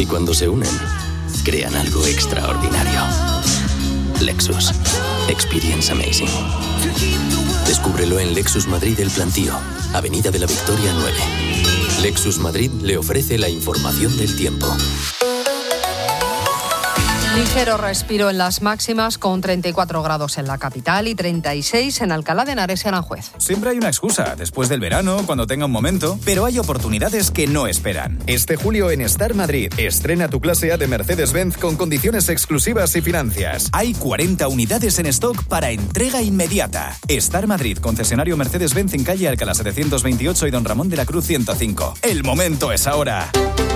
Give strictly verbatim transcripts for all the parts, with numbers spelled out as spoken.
Y cuando se unen, crean algo extraordinario. Lexus. Experience amazing. Descúbrelo en Lexus Madrid El Plantío, Avenida de la Victoria nueve. Lexus Madrid le ofrece la información del tiempo. Ligero respiro en las máximas, con treinta y cuatro grados en la capital y treinta y seis en Alcalá de Henares y Aranjuez. Siempre hay una excusa, después del verano, cuando tenga un momento, pero hay oportunidades que no esperan. Este julio en Star Madrid, estrena tu clase A de Mercedes-Benz con condiciones exclusivas y financias. Hay cuarenta unidades en stock para entrega inmediata. Star Madrid, concesionario Mercedes-Benz en calle Alcalá setecientos veintiocho y Don Ramón de la Cruz ciento cinco. El momento es ahora.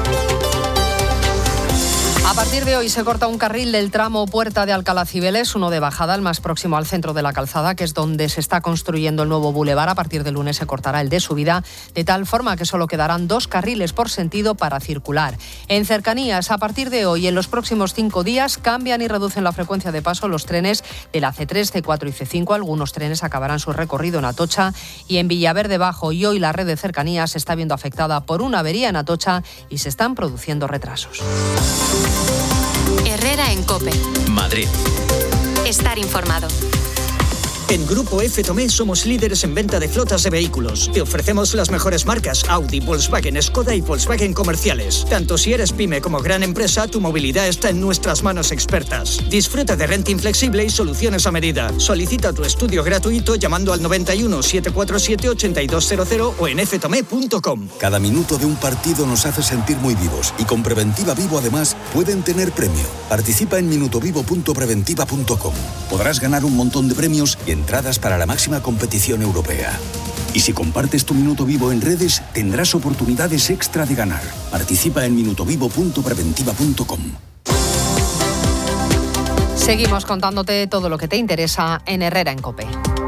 A partir de hoy se corta un carril del tramo Puerta de Alcalá Cibeles, uno de bajada, el más próximo al centro de la calzada, que es donde se está construyendo el nuevo bulevar. A partir del lunes se cortará el de subida, de tal forma que solo quedarán dos carriles por sentido para circular. En cercanías, a partir de hoy, en los próximos cinco días, cambian y reducen la frecuencia de paso los trenes de la ce tres, ce cuatro y ce cinco. Algunos trenes acabarán su recorrido en Atocha y en Villaverde Bajo. Y hoy la red de cercanías se está viendo afectada por una avería en Atocha y se están produciendo retrasos. Herrera en COPE. Madrid. Estar informado. En Grupo F. Tomé somos líderes en venta de flotas de vehículos. Te ofrecemos las mejores marcas Audi, Volkswagen, Skoda y Volkswagen comerciales. Tanto si eres pyme como gran empresa, tu movilidad está en nuestras manos expertas. Disfruta de renting flexible y soluciones a medida. Solicita tu estudio gratuito llamando al noventa y uno, setecientos cuarenta y siete, ochenta y dos cero cero o en f tomé punto com. Cada minuto de un partido nos hace sentir muy vivos y con Preventiva Vivo además pueden tener premio. Participa en minutovivo punto preventiva punto com. Podrás ganar un montón de premios y entradas para la máxima competición europea. Y si compartes tu Minuto Vivo en redes, tendrás oportunidades extra de ganar. Participa en minutovivo punto preventiva punto com. Seguimos contándote todo lo que te interesa en Herrera en COPE.